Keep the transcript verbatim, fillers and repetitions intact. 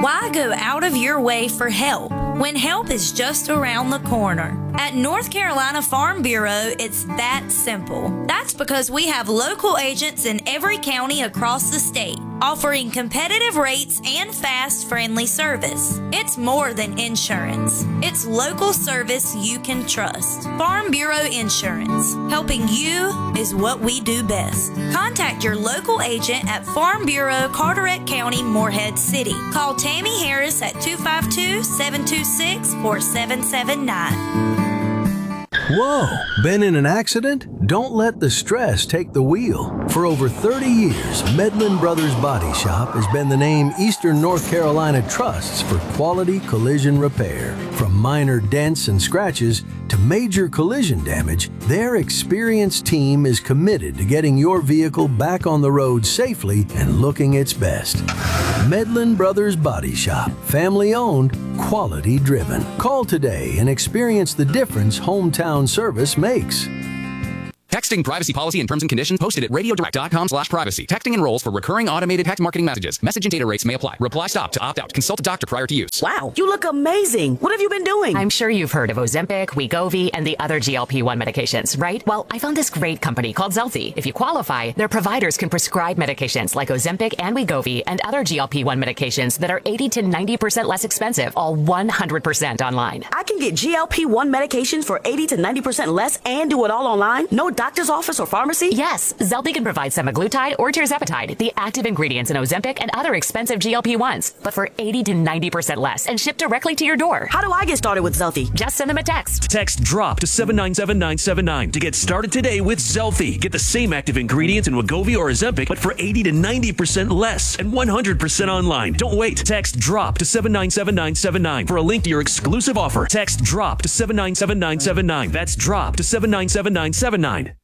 Why go out of your way for help when help is just around the corner? At North Carolina Farm Bureau, it's that simple. That's because we have local agents in every county across the state, offering competitive rates and fast, friendly service. It's more than insurance. It's local service you can trust. Farm Bureau Insurance. Helping you is what we do best. Contact your local agent at Farm Bureau, Carteret County, Morehead City. Call Tammy Harris at two five two, seven two six, four seven seven nine. Whoa! Been in an accident? Don't let the stress take the wheel. For over thirty years, Medlin Brothers Body Shop has been the name Eastern North Carolina trusts for quality collision repair. From minor dents and scratches to major collision damage, their experienced team is committed to getting your vehicle back on the road safely and looking its best. Medlin Brothers Body Shop. Family owned, quality driven. Call today and experience the difference hometown service makes. Texting privacy policy and terms and conditions posted at radiodirect.com slash privacy. Texting enrolls for recurring automated text marketing messages. Message and data rates may apply. Reply stop to opt out. Consult a doctor prior to use. Wow, you look amazing. What have you been doing? I'm sure you've heard of Ozempic, Wegovy, and the other G L P one medications, right? Well, I found this great company called Zelfie. If you qualify, their providers can prescribe medications like Ozempic and Wegovy and other G L P one medications that are eighty to ninety percent less expensive, all one hundred percent online. I can get G L P one medications for eighty to ninety percent less and do it all online? No doctor's office or pharmacy? Yes, Zelfie can provide semaglutide or tirzepatide, the active ingredients in Ozempic and other expensive G L P ones, but for eighty to ninety percent less and shipped directly to your door. How do I get started with Zelfie? Just send them a text. Text DROP to seven nine seven nine seven nine to get started today with Zelfie. Get the same active ingredients in Wegovy or Ozempic, but for eighty to ninety percent less and one hundred percent online. Don't wait. Text DROP to seven nine seven nine seven nine for a link to your exclusive offer. Text DROP to seven nine seven nine seven nine. That's DROP to seven nine seven nine seven nine.